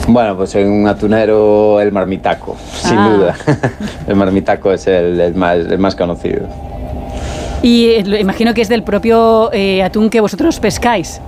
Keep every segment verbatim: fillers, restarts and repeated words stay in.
Bueno, pues en un atunero el marmitaco, ah. sin duda. El marmitaco es el, el, más, el más conocido. Y eh, imagino que es del propio eh, atún que vosotros pescáis.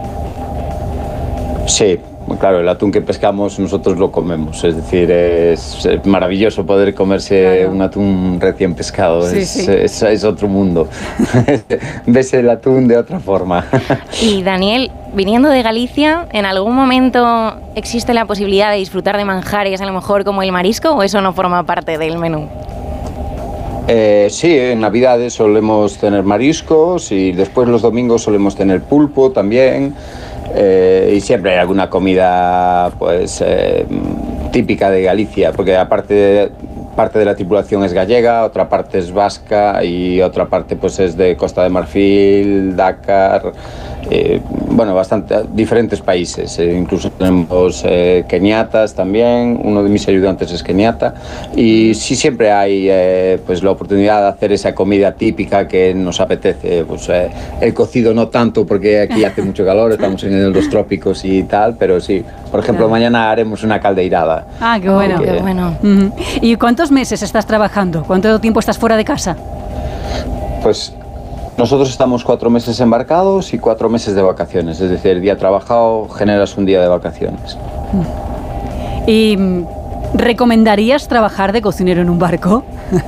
Sí, claro, el atún que pescamos nosotros lo comemos. Es decir, es, es maravilloso poder comerse claro. un atún recién pescado. Sí, es, sí. Es, es otro mundo. Ves el atún de otra forma. Y Daniel, viniendo de Galicia, ¿en algún momento existe la posibilidad de disfrutar de manjares, a lo mejor como el marisco, o eso no forma parte del menú? Eh, sí, en Navidades solemos tener mariscos y después los domingos solemos tener pulpo también. Eh, y siempre hay alguna comida pues eh, típica de Galicia, porque aparte de, parte de la tripulación es gallega, otra parte es vasca y otra parte pues es de Costa de Marfil, Dakar, eh, bueno, bastante diferentes países, eh, incluso tenemos eh, keniatas también, uno de mis ayudantes es keniata, y sí siempre hay eh, pues la oportunidad de hacer esa comida típica que nos apetece, pues eh, el cocido no tanto porque aquí hace mucho calor, estamos en los trópicos y tal, pero sí, por ejemplo, claro. mañana haremos una caldeirada. Ah, qué bueno, qué bueno. Uh-huh. ¿Y cuántos meses estás trabajando? ¿Cuánto tiempo estás fuera de casa? Pues nosotros estamos cuatro meses embarcados y cuatro meses de vacaciones, es decir, el día trabajado generas un día de vacaciones. ¿Y recomendarías trabajar de cocinero en un barco?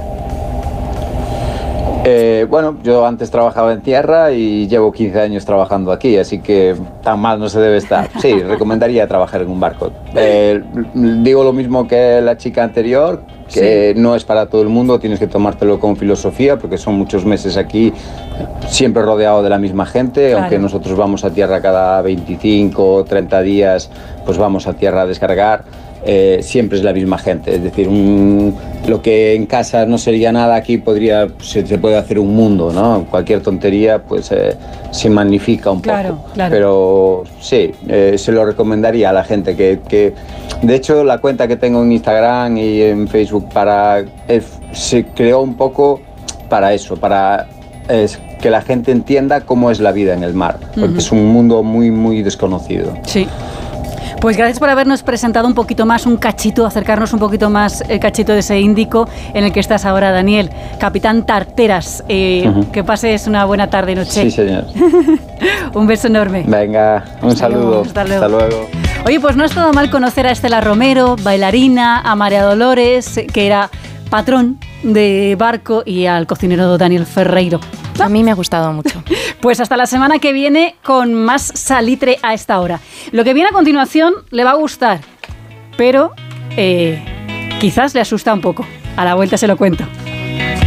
Eh, bueno, yo antes trabajaba en tierra y llevo quince años trabajando aquí, así que tan mal no se debe estar. Sí, recomendaría trabajar en un barco. Eh, digo lo mismo que la chica anterior, que sí. no es para todo el mundo, tienes que tomártelo con filosofía, porque son muchos meses aquí, siempre rodeado de la misma gente, claro. aunque nosotros vamos a tierra cada veinticinco o treinta días, pues vamos a tierra a descargar. Eh, siempre es la misma gente, es decir, un, lo que en casa no sería nada, aquí podría, se, se puede hacer un mundo, ¿no? Cualquier tontería pues eh, se magnifica un claro, poco, claro. pero sí, eh, se lo recomendaría a la gente que, que, de hecho la cuenta que tengo en Instagram y en Facebook para, eh, se creó un poco para eso, para eh, que la gente entienda cómo es la vida en el mar, porque uh-huh. es un mundo muy, muy desconocido. Sí. Pues gracias por habernos presentado un poquito más, un cachito, acercarnos un poquito más el cachito de ese Índico en el que estás ahora, Daniel. Capitán Tarteras, eh, uh-huh. que pases una buena tarde y noche. Sí, señor. Un beso enorme. Venga, un hasta saludo. Luego, hasta, luego. hasta luego. Oye, pues no es todo mal conocer a Estela Romero, bailarina, a María Dolores, que era patrón de barco, y al cocinero Daniel Ferreiro. A mí me ha gustado mucho. Pues hasta la semana que viene con más salitre a esta hora. Lo que viene a continuación le va a gustar, pero eh, quizás le asusta un poco. A la vuelta se lo cuento.